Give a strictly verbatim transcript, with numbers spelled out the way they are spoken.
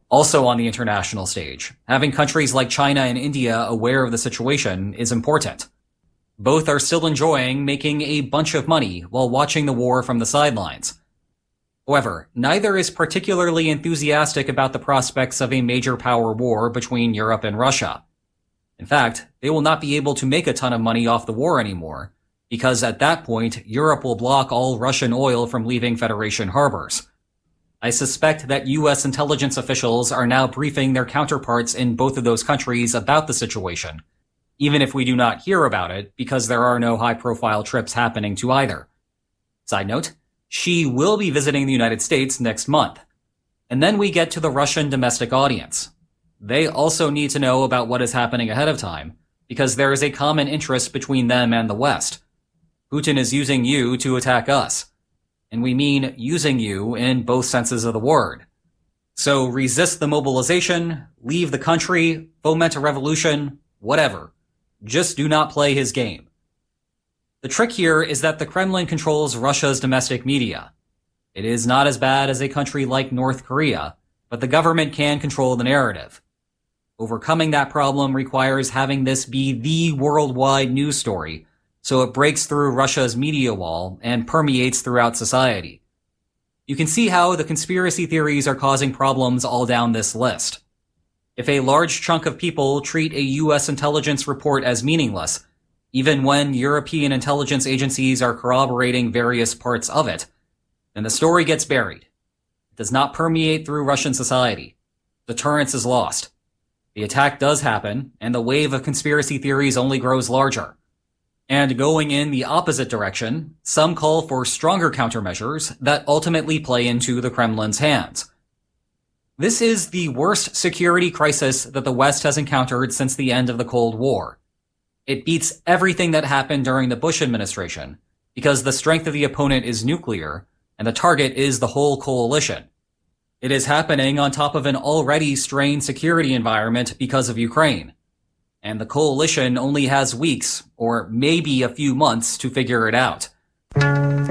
Also on the international stage, having countries like China and India aware of the situation is important. Both are still enjoying making a bunch of money while watching the war from the sidelines. However, neither is particularly enthusiastic about the prospects of a major power war between Europe and Russia. In fact, they will not be able to make a ton of money off the war anymore, because at that point, Europe will block all Russian oil from leaving Federation harbors. I suspect that U S intelligence officials are now briefing their counterparts in both of those countries about the situation, even if we do not hear about it because there are no high-profile trips happening to either. Side note, Xi will be visiting the United States next month. And then we get to the Russian domestic audience. They also need to know about what is happening ahead of time, because there is a common interest between them and the West. Putin is using you to attack us. And we mean using you in both senses of the word. So resist the mobilization, leave the country, foment a revolution, whatever. Just do not play his game. The trick here is that the Kremlin controls Russia's domestic media. It is not as bad as a country like North Korea, but the government can control the narrative. Overcoming that problem requires having this be the worldwide news story, so it breaks through Russia's media wall and permeates throughout society. You can see how the conspiracy theories are causing problems all down this list. If a large chunk of people treat a U S intelligence report as meaningless, even when European intelligence agencies are corroborating various parts of it, then the story gets buried. It does not permeate through Russian society. Deterrence is lost. The attack does happen, and the wave of conspiracy theories only grows larger. And going in the opposite direction, some call for stronger countermeasures that ultimately play into the Kremlin's hands. This is the worst security crisis that the West has encountered since the end of the Cold War. It beats everything that happened during the Bush administration, because the strength of the opponent is nuclear, and the target is the whole coalition. It is happening on top of an already strained security environment because of Ukraine. And the coalition only has weeks, or maybe a few months, to figure it out.